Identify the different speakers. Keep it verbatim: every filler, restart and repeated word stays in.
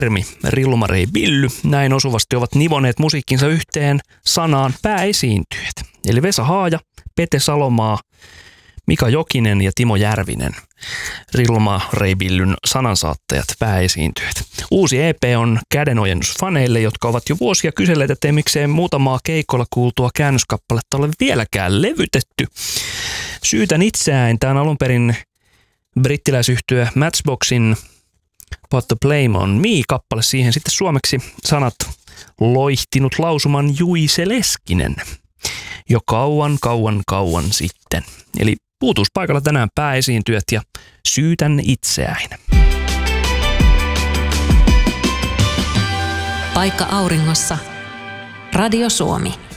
Speaker 1: Nurmi, Rillu-Mari Billy näin osuvasti ovat nivoneet musiikkinsa yhteen sanaan pääesiintyjät. Eli Vesa Haaja, Pete Salomaa, Mika Jokinen ja Timo Järvinen. Rillu-Mari Billyn sanansaattajat, pääesiintyjät. Uusi E P on kädenojennus faneille, jotka ovat jo vuosia kyselleet, ettei miksei muutamaa keikolla kuultua käännöskappaletta ole vieläkään levytetty. Syytän itseään. Tämä on alun perin brittiläisyhtyö Matchboxin Put the Blame on Me-kappale. Siihen sitten suomeksi sanat loihtinut lausuman Juise Leskinen. Jo kauan, kauan, kauan sitten. Eli uutuuspaikalla tänään pääesiintyjät ja Syytän itseäin.
Speaker 2: Paikka auringossa. Radio Suomi.